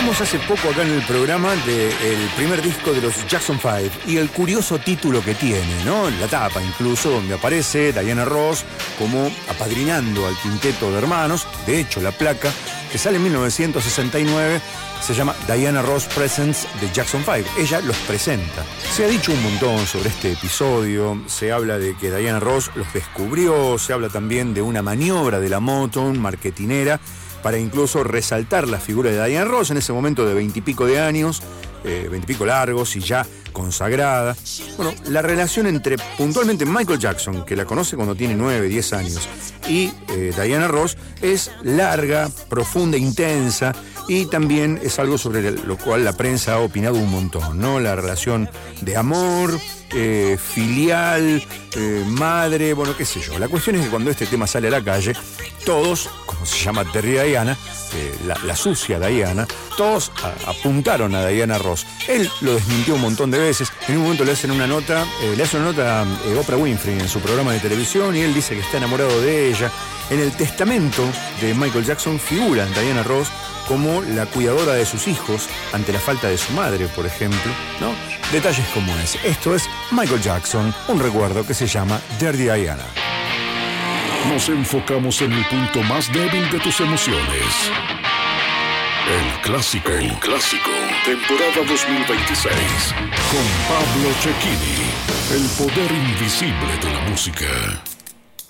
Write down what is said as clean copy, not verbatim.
Hablamos hace poco acá en el programa del primer disco de los Jackson 5 y el curioso título que tiene, ¿no? La tapa incluso, donde aparece Diana Ross como apadrinando al quinteto de hermanos. De hecho, la placa, que sale en 1969, se llama Diana Ross Presents the Jackson 5. Ella los presenta. Se ha dicho un montón sobre este episodio. Se habla de que Diana Ross los descubrió. Se habla también de una maniobra de la Motown marketinera para incluso resaltar la figura de Diana Ross en ese momento de 20 y pico de años, 20 y pico largos y ya consagrada. Bueno, la relación entre puntualmente Michael Jackson, que la conoce cuando tiene 9, 10 años, y Diana Ross es larga, profunda, intensa, y también es algo sobre lo cual la prensa ha opinado un montón, ¿no? La relación de amor, filial, madre, bueno, qué sé yo. La cuestión es que cuando este tema sale a la calle, todos, como se llama Terry Diana, la sucia Diana, todos apuntaron a Diana Ross. Él lo desmintió un montón de veces. En un momento le hace una nota a Oprah Winfrey en su programa de televisión y él dice que está enamorado de ella. En el testamento de Michael Jackson figura Diana Ross como la cuidadora de sus hijos ante la falta de su madre, por ejemplo, ¿no? Detalles como ese. Esto es Michael Jackson, un recuerdo que se llama Dirty Diana. Nos enfocamos en el punto más débil de tus emociones. El clásico, temporada 2026. Con Pablo Cecchini, el poder invisible de la música.